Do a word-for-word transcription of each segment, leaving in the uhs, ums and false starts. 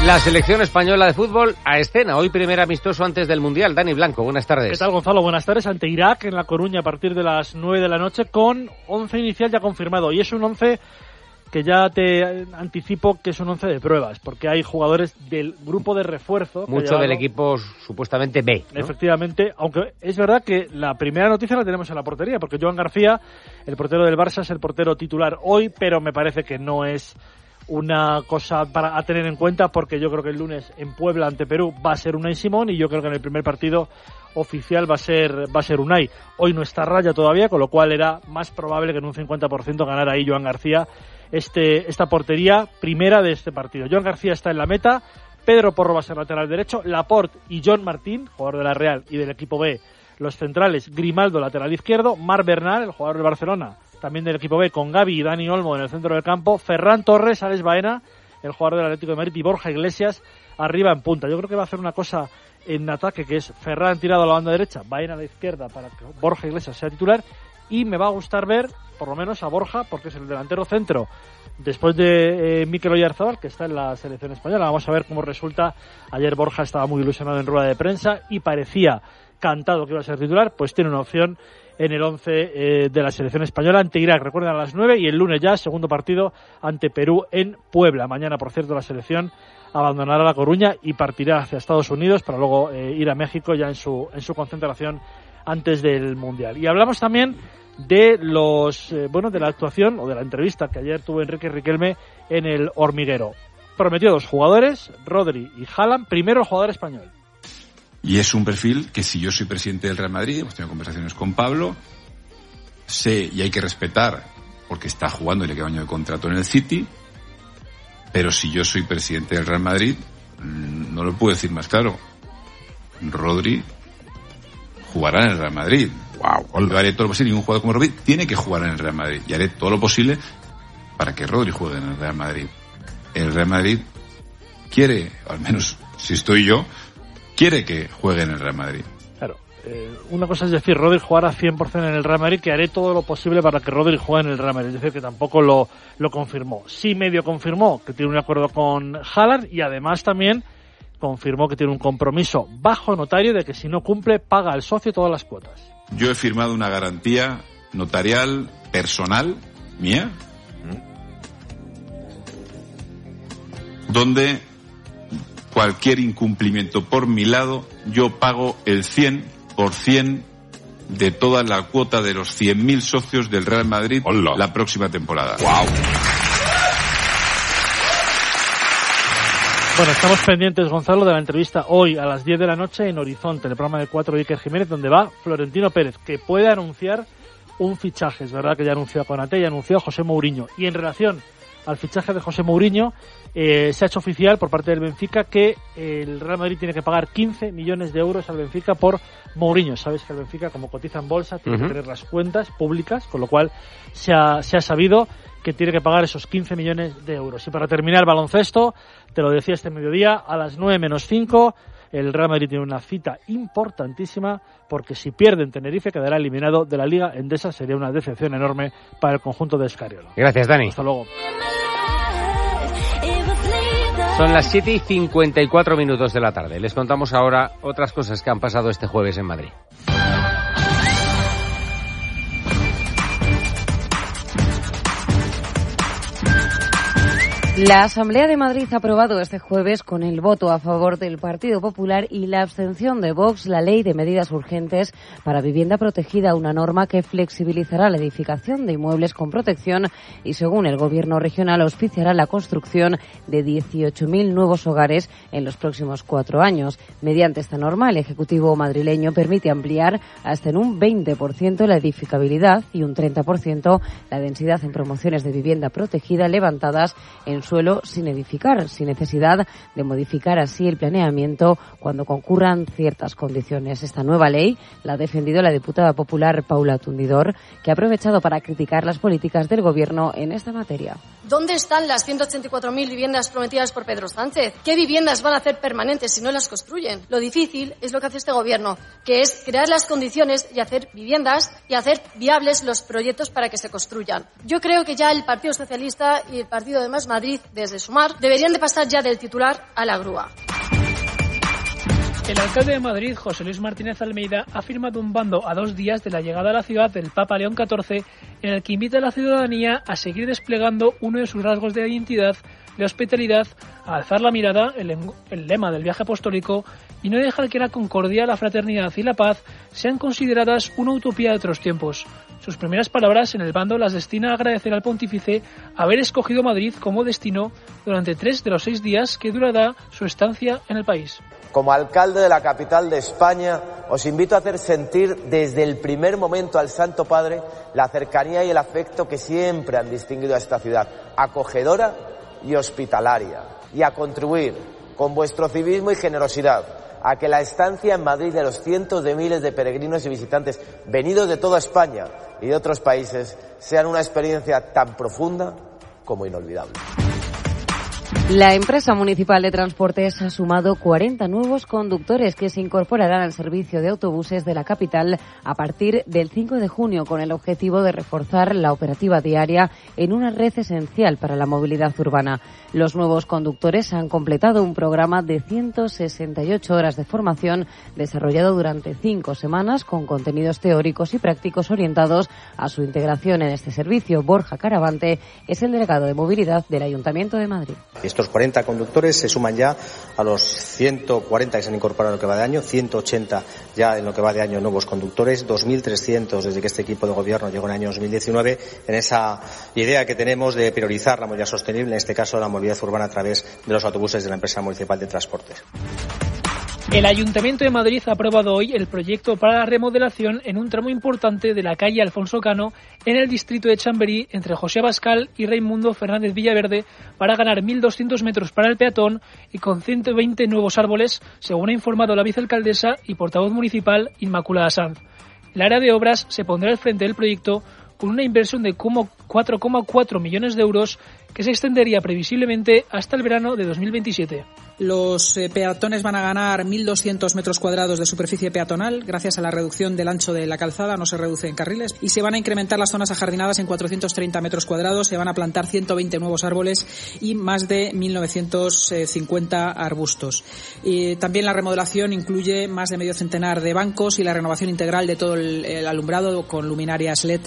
La selección española de fútbol a escena. Hoy primer amistoso antes del Mundial. Dani Blanco, buenas tardes. ¿Qué tal, Gonzalo? Buenas tardes. Ante Irak en La Coruña a partir de las nueve de la noche con once inicial ya confirmado. Y es un once que ya te anticipo que es un once de pruebas, porque hay jugadores del grupo de refuerzo. Mucho del equipo supuestamente B, ¿no? Efectivamente, aunque es verdad que la primera noticia la tenemos en la portería, porque Joan García, el portero del Barça, es el portero titular hoy, pero me parece que no es una cosa para a tener en cuenta, porque yo creo que el lunes en Puebla ante Perú va a ser Unai Simón, y yo creo que en el primer partido oficial va a ser va a ser Unai. Hoy no está Raya todavía, con lo cual era más probable que en un cincuenta por ciento ganara ahí Joan García este esta portería primera de este partido. Joan García está en la meta, Pedro Porro va a ser lateral derecho, Laporte y John Martín, jugador de la Real y del equipo B, los centrales, Grimaldo lateral izquierdo, Marc Bernal, el jugador del Barcelona, también del equipo B, con Gavi y Dani Olmo en el centro del campo, Ferran Torres, Alex Baena, el jugador del Atlético de Madrid, y Borja Iglesias arriba en punta. Yo creo que va a hacer una cosa en ataque, que es Ferran tirado a la banda derecha, Baena a la izquierda para que Borja Iglesias sea titular, y me va a gustar ver por lo menos a Borja, porque es el delantero centro después de eh, Mikel Oyarzabal, que está en la selección española. Vamos a ver cómo resulta. Ayer Borja estaba muy ilusionado en rueda de prensa y parecía cantado que iba a ser titular, pues tiene una opción en el once eh, de la selección española ante Irak, recuerden, a las nueve, y el lunes ya segundo partido ante Perú en Puebla. Mañana, por cierto, la selección abandonará La Coruña y partirá hacia Estados Unidos para luego eh, ir a México ya en su en su concentración antes del Mundial. Y hablamos también de los eh, bueno de la actuación o de la entrevista que ayer tuvo Enrique Riquelme en El Hormiguero. Prometió dos jugadores, Rodri y Haaland. Primero el jugador español. Y es un perfil que, si yo soy presidente del Real Madrid, hemos tenido conversaciones con Pablo, sé y hay que respetar, porque está jugando y le queda un año de contrato en el City, pero si yo soy presidente del Real Madrid, no lo puedo decir más claro. Rodri jugará en el Real Madrid. Wow. Yo haré todo lo posible, y un jugador como Rodri tiene que jugar en el Real Madrid, y haré todo lo posible para que Rodri juegue en el Real Madrid. El Real Madrid quiere, al menos si estoy yo, quiere que juegue en el Real Madrid. Claro, eh, una cosa es decir, Rodri jugará cien por ciento en el Real Madrid, que haré todo lo posible para que Rodri juegue en el Real Madrid. Es decir, que tampoco lo, lo confirmó. Sí medio confirmó que tiene un acuerdo con Haaland, y además también confirmó que tiene un compromiso bajo notario de que si no cumple, paga al socio todas las cuotas. Yo he firmado una garantía notarial personal mía, donde cualquier incumplimiento por mi lado, yo pago el cien por ciento de toda la cuota de los cien mil socios del Real Madrid. Hola. La próxima temporada. ¡Wow! Bueno, estamos pendientes, Gonzalo, de la entrevista hoy a las diez de la noche en Horizonte, el programa de cuatro de Iker Jiménez, donde va Florentino Pérez, que puede anunciar un fichaje. Es verdad que ya anunció a Konaté y anunció a José Mourinho. Y en relación al fichaje de José Mourinho, eh, se ha hecho oficial por parte del Benfica que el Real Madrid tiene que pagar quince millones de euros al Benfica por Mourinho. Sabes que el Benfica, como cotiza en bolsa, tiene uh-huh. que tener las cuentas públicas, con lo cual se ha, se ha sabido que tiene que pagar esos quince millones de euros. Y para terminar, baloncesto, te lo decía este mediodía, a las nueve menos cinco, el Real Madrid tiene una cita importantísima, porque si pierde en Tenerife quedará eliminado de la Liga Endesa. Sería una decepción enorme para el conjunto de Scariolo. Gracias, Dani. Hasta luego. Son las siete y cincuenta y cuatro minutos de la tarde. Les contamos ahora otras cosas que han pasado este jueves en Madrid. La Asamblea de Madrid ha aprobado este jueves, con el voto a favor del Partido Popular y la abstención de Vox, la Ley de Medidas Urgentes para Vivienda Protegida, una norma que flexibilizará la edificación de inmuebles con protección y, según el Gobierno regional, auspiciará la construcción de dieciocho mil nuevos hogares en los próximos cuatro años. Mediante esta norma, el Ejecutivo madrileño permite ampliar hasta en un veinte por ciento la edificabilidad y un treinta por ciento la densidad en promociones de vivienda protegida levantadas en suelo sin edificar, sin necesidad de modificar así el planeamiento cuando concurran ciertas condiciones. Esta nueva ley la ha defendido la diputada popular Paula Tundidor, que ha aprovechado para criticar las políticas del Gobierno en esta materia. ¿Dónde están las ciento ochenta y cuatro mil viviendas prometidas por Pedro Sánchez? ¿Qué viviendas van a hacer permanentes si no las construyen? Lo difícil es lo que hace este gobierno, que es crear las condiciones y hacer viviendas y hacer viables los proyectos para que se construyan. Yo creo que ya el Partido Socialista y el Partido de Más Madrid, desde Sumar, deberían de pasar ya del titular a la grúa. El alcalde de Madrid, José Luis Martínez Almeida, ha firmado un bando a dos días de la llegada a la ciudad del Papa León catorce, en el que invita a la ciudadanía a seguir desplegando uno de sus rasgos de identidad, de hospitalidad, a alzar la mirada, el, el lema del viaje apostólico, y no dejar que la concordia, la fraternidad y la paz sean consideradas una utopía de otros tiempos. Sus primeras palabras en el bando las destina a agradecer al pontífice haber escogido Madrid como destino durante tres de los seis días que durará su estancia en el país. Como alcalde de la capital de España, os invito a hacer sentir desde el primer momento al Santo Padre la cercanía y el afecto que siempre han distinguido a esta ciudad, acogedora y hospitalaria, y a contribuir con vuestro civismo y generosidad a que la estancia en Madrid de los cientos de miles de peregrinos y visitantes venidos de toda España y de otros países sean una experiencia tan profunda como inolvidable. La empresa municipal de transportes ha sumado cuarenta nuevos conductores que se incorporarán al servicio de autobuses de la capital a partir del cinco de junio, con el objetivo de reforzar la operativa diaria en una red esencial para la movilidad urbana. Los nuevos conductores han completado un programa de ciento sesenta y ocho horas de formación desarrollado durante cinco semanas con contenidos teóricos y prácticos orientados a su integración en este servicio. Borja Caravante es el delegado de movilidad del Ayuntamiento de Madrid. Estos cuarenta conductores se suman ya a los ciento cuarenta que se han incorporado en lo que va de año, ciento ochenta ya en lo que va de año nuevos conductores, dos mil trescientos desde que este equipo de gobierno llegó en el año dos mil diecinueve, en esa idea que tenemos de priorizar la movilidad sostenible, en este caso la movilidad urbana a través de los autobuses de la empresa municipal de transportes. El Ayuntamiento de Madrid ha aprobado hoy el proyecto para la remodelación en un tramo importante de la calle Alfonso Cano en el distrito de Chamberí entre José Abascal y Raimundo Fernández Villaverde para ganar mil doscientos metros para el peatón y con ciento veinte nuevos árboles, según ha informado la vicealcaldesa y portavoz municipal Inmaculada Sanz. El área de obras se pondrá al frente del proyecto con una inversión de cuatro coma cuatro millones de euros que se extendería previsiblemente hasta el verano de dos mil veintisiete. Los eh, peatones van a ganar mil doscientos metros cuadrados de superficie peatonal gracias a la reducción del ancho de la calzada, no se reduce en carriles, y se van a incrementar las zonas ajardinadas en cuatrocientos treinta metros cuadrados, se van a plantar ciento veinte nuevos árboles y más de mil novecientos cincuenta arbustos. Y también la remodelación incluye más de medio centenar de bancos y la renovación integral de todo el, el alumbrado con luminarias L E D.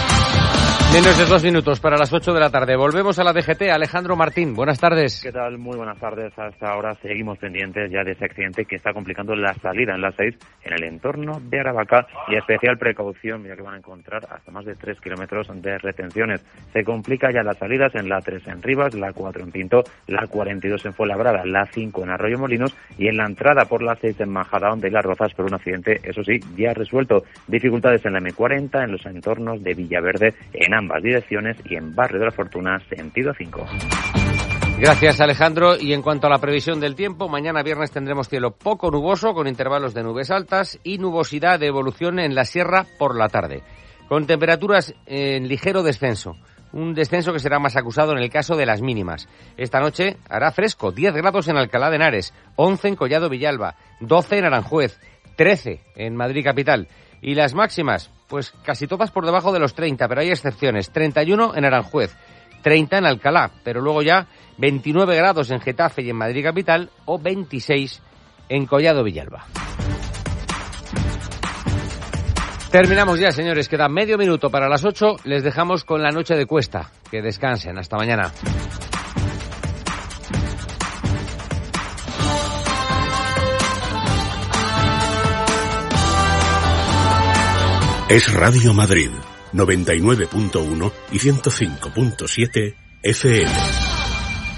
Menos de dos minutos para las ocho de la tarde. Volvemos a la D G T. Alejandro Martín, buenas tardes. ¿Qué tal? Muy buenas tardes. Hasta ahora seguimos pendientes ya de ese accidente que está complicando la salida en la seis en el entorno de Aravaca, y especial precaución, ya que van a encontrar hasta más de tres kilómetros de retenciones. Se complica ya las salidas en la tres en Rivas, la cuatro en Pinto, la cuarenta y dos en Fuenlabrada, la cinco en Arroyo Molinos y en la entrada por la seis en Majadahonda y Las Rozas por un accidente, eso sí, ya resuelto. Dificultades en la eme cuarenta, en los entornos de Villaverde, en ambas direcciones, y en Barrio de la Fortuna, sentido cinco. Gracias, Alejandro. Y en cuanto a la previsión del tiempo, mañana viernes tendremos cielo poco nuboso, con intervalos de nubes altas y nubosidad de evolución en la sierra por la tarde, con temperaturas en ligero descenso. Un descenso que será más acusado en el caso de las mínimas. Esta noche hará fresco, diez grados en Alcalá de Henares, once en Collado Villalba, doce en Aranjuez, trece en Madrid capital. Y las máximas, pues casi todas por debajo de los treinta, pero hay excepciones. treinta y uno en Aranjuez, treinta en Alcalá, pero luego ya veintinueve grados en Getafe y en Madrid capital, o veintiséis en Collado Villalba. Terminamos ya, señores. Queda medio minuto para las ocho. Les dejamos con la noche de Cuesta. Que descansen. Hasta mañana. Es Radio Madrid, noventa y nueve punto uno y ciento cinco punto siete F M.